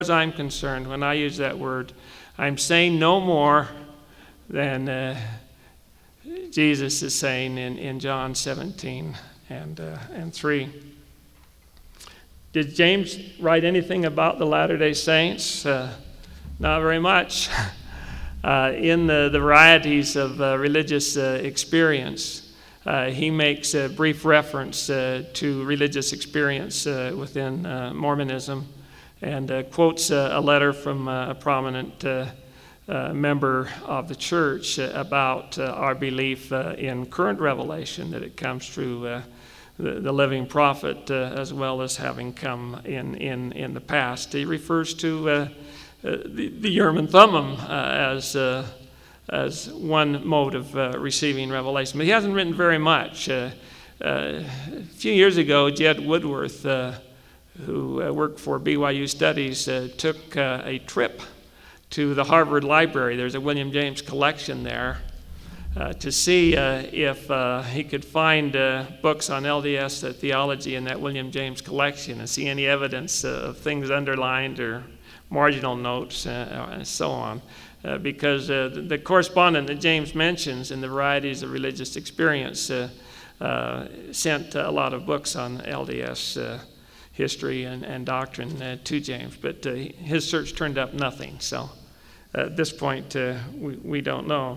as I'm concerned, when I use that word, I'm saying no more than Jesus is saying in John 17 and 3. Did James write anything about the Latter-day Saints? Not very much. In the varieties of religious experience, he makes a brief reference to religious experience within Mormonism, and quotes a letter from a prominent member of the church about our belief in current revelation, that it comes through the living prophet as well as having come in the past. He refers to the Urim and Thummim as one mode of receiving revelation. But he hasn't written very much. A few years ago, Jed Woodworth, who worked for BYU Studies, took a trip to the Harvard Library. There's a William James collection there, to see if he could find books on LDS theology in that William James collection and see any evidence of things underlined or marginal notes and so on. Because the correspondent that James mentions in the varieties of religious experience sent a lot of books on LDS history and doctrine to James, but his search turned up nothing. So at this point, we don't know.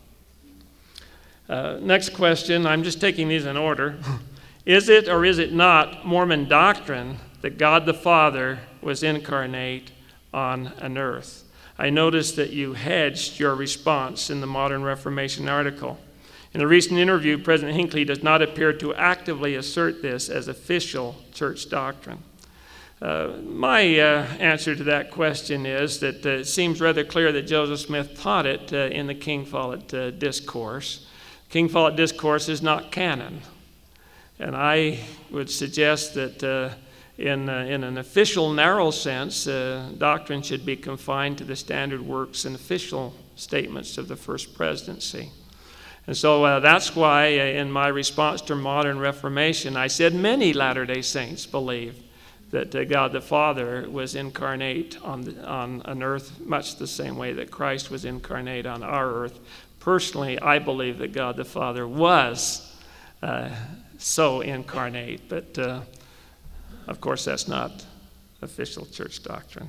Next question, I'm just taking these in order. Is it or is it not Mormon doctrine that God the Father was incarnate on an earth? I noticed that you hedged your response in the Modern Reformation article. In a recent interview, President Hinckley does not appear to actively assert this as official church doctrine. My answer to that question is that it seems rather clear that Joseph Smith taught it in the King Follett Discourse. King Follett Discourse is not canon. And I would suggest that in an official narrow sense, doctrine should be confined to the standard works and official statements of the First Presidency. And so that's why in my response to Modern Reformation, I said many Latter-day Saints believe that God the Father was incarnate on an earth much the same way that Christ was incarnate on our earth. Personally, I believe that God the Father was so incarnate, but of course that's not official church doctrine.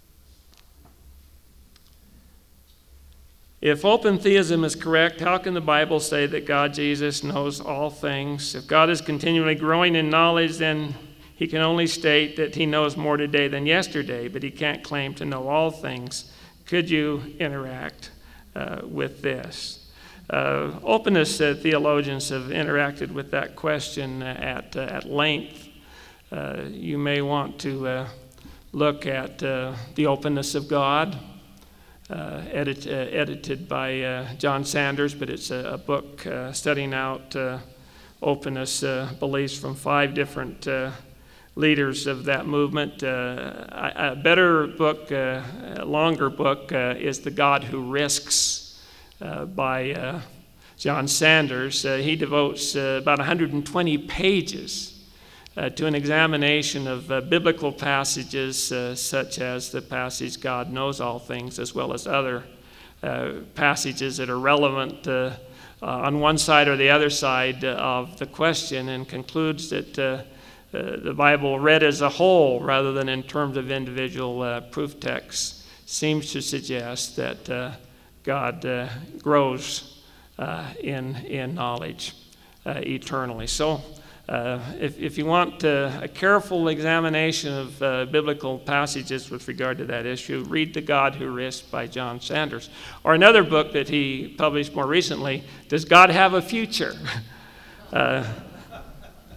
If open theism is correct, how can the Bible say that God, Jesus, knows all things? If God is continually growing in knowledge, then he can only state that he knows more today than yesterday, but he can't claim to know all things. Could you interact with this? Openness theologians have interacted with that question at length. You may want to look at The Openness of God, edited by John Sanders, but it's a book studying out openness beliefs from 5 different leaders of that movement. A better book, a longer book, is The God Who Risks by John Sanders. He devotes about 120 pages to an examination of biblical passages such as the passage God knows all things, as well as other passages that are relevant on one side or the other side of the question, and concludes that the Bible read as a whole rather than in terms of individual proof texts seems to suggest that God grows in knowledge eternally. So if you want a careful examination of biblical passages with regard to that issue, read The God Who Risks by John Sanders. Or another book that he published more recently, Does God Have a Future?